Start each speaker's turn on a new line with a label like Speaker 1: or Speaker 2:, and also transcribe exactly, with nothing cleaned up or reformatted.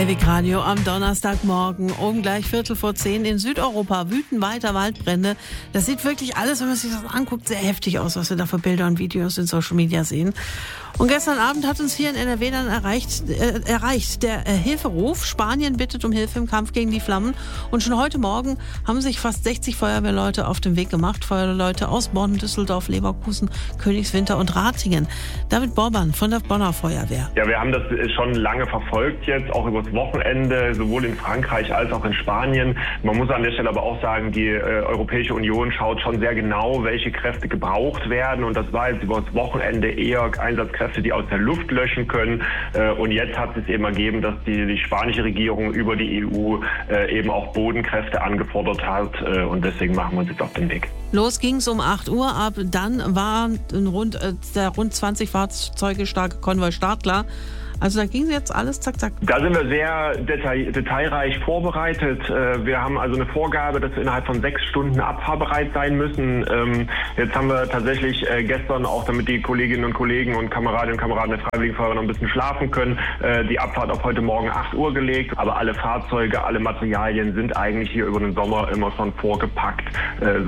Speaker 1: Ewic Radio am Donnerstagmorgen um gleich Viertel vor zehn. In Südeuropa wüten weiter Waldbrände. Das sieht wirklich alles, wenn man sich das anguckt, sehr heftig aus, was wir da für Bilder und Videos in Social Media sehen. Und gestern Abend hat uns hier in N R W dann erreicht, äh, erreicht der äh, Hilferuf. Spanien bittet um Hilfe im Kampf gegen die Flammen. Und schon heute Morgen haben sich fast sechzig Feuerwehrleute auf den Weg gemacht. Feuerwehrleute aus Bonn, Düsseldorf, Leverkusen, Königswinter und Ratingen. David Borban von der Bonner Feuerwehr.
Speaker 2: Ja, wir haben das schon lange verfolgt jetzt, auch übers Wochenende, sowohl in Frankreich als auch in Spanien. Man muss an der Stelle aber auch sagen, die äh, Europäische Union schaut schon sehr genau, welche Kräfte gebraucht werden. Und das war jetzt übers Wochenende eher Einsatzkräfte, die aus der Luft löschen können. Äh, und jetzt hat es eben ergeben, dass die, die spanische Regierung über die E U äh, eben auch Bodenkräfte angefordert hat. Äh, und deswegen machen wir uns jetzt auf den Weg.
Speaker 1: Los ging's um acht Uhr. Ab dann war rund, äh, der rund zwanzig Fahrzeuge starke Konvoi startklar. Also da ging jetzt alles zack, zack.
Speaker 2: Da sind wir sehr detail, detailreich vorbereitet. Wir haben also eine Vorgabe, dass wir innerhalb von sechs Stunden abfahrbereit sein müssen. Jetzt haben wir tatsächlich gestern, auch damit die Kolleginnen und Kollegen und Kameradinnen und Kameraden der Freiwilligen Feuerwehr noch ein bisschen schlafen können, die Abfahrt auf heute Morgen acht Uhr gelegt. Aber alle Fahrzeuge, alle Materialien sind eigentlich hier über den Sommer immer schon vorgepackt,